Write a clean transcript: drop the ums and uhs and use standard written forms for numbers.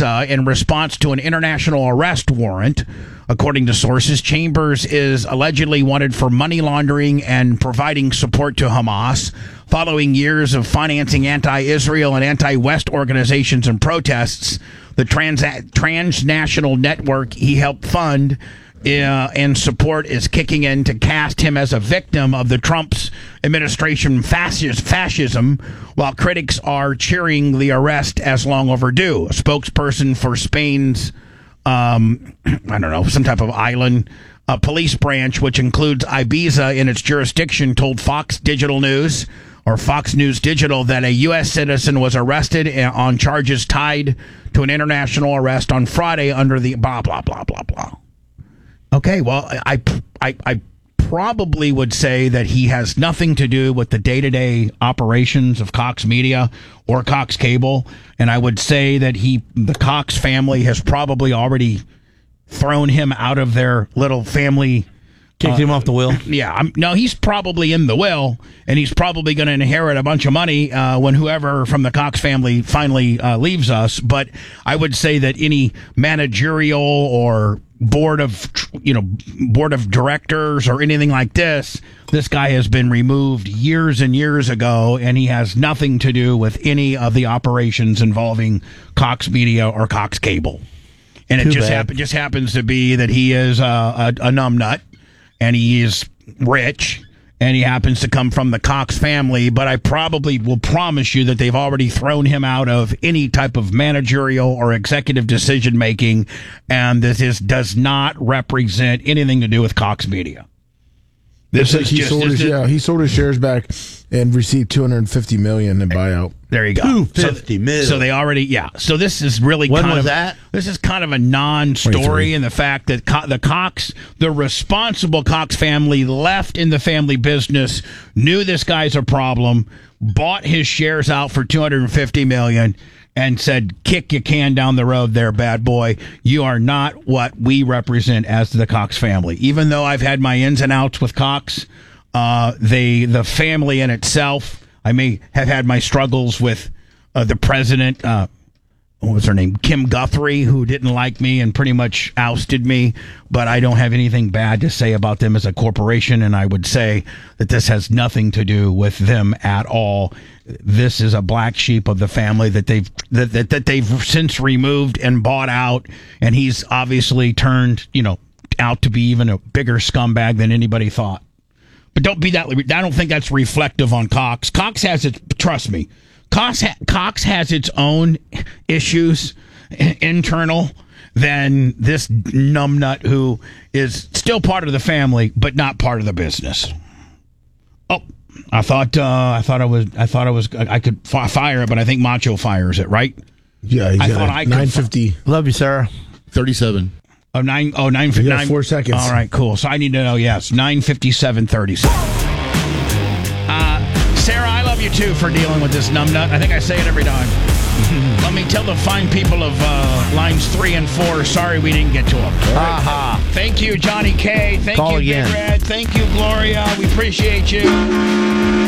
Ibiza in response to an international arrest warrant. According to sources, Chambers is allegedly wanted for money laundering and providing support to Hamas, following years of financing anti-Israel and anti-West organizations and protests. The transnational network he helped fund and support is kicking in to cast him as a victim of the Trump's administration fascism, while critics are cheering the arrest as long overdue. A spokesperson for Spain's some type of island police branch, which includes Ibiza in its jurisdiction, told Fox News Digital that a U.S. citizen was arrested on charges tied to an international arrest on Friday under the blah, blah, blah, blah, blah. Okay, well, I probably would say that he has nothing to do with the day-to-day operations of Cox Media or Cox Cable, and I would say that the Cox family has probably already thrown him out of their little family. Kicked him off the will? Yeah. No, he's probably in the will, and he's probably going to inherit a bunch of money when whoever from the Cox family finally leaves us. But I would say that any managerial or board of directors or anything like this guy has been removed years and years ago, and he has nothing to do with any of the operations involving Cox Media or Cox Cable. And it just happens to be that he is a numbnut, and he is rich, and he happens to come from the Cox family, but I probably will promise you that they've already thrown him out of any type of managerial or executive decision-making, and this does not represent anything to do with Cox Media. He sold his shares back and received $250 million in buyout. There you go. $250 million. So they already, So this is really This is kind of a non-story in the fact that the responsible Cox family left in the family business, knew this guy's a problem, bought his shares out for $250 million, and said, "Kick your can down the road there, bad boy. You are not what we represent as the Cox family." Even though I've had my ins and outs with Cox, the family in itself, I may have had my struggles with the president, what was her name? Kim Guthrie, who didn't like me and pretty much ousted me, but I don't have anything bad to say about them as a corporation, and I would say that this has nothing to do with them at all. This is a black sheep of the family that they've since removed and bought out, and he's obviously turned, out to be even a bigger scumbag than anybody thought. But don't be that. I don't think that's reflective on Cox. Cox has its. Trust me, Cox has its own issues internal than this numbnut who is still part of the family but not part of the business. Oh, I could fire it, but I think Macho fires it, right? Yeah, he's got 950. Love you, Sarah. 37. 9:59. 4 seconds. All right, cool. So I need to know, yes, 9:57:37. Sarah, I love you too for dealing with this numbnut. I think I say it every time. Let me tell the fine people of lines 3 and 4, sorry we didn't get to them. Aha. Thank you, Johnny K. Thank Call you, again. Big Red. Thank you, Gloria. We appreciate you.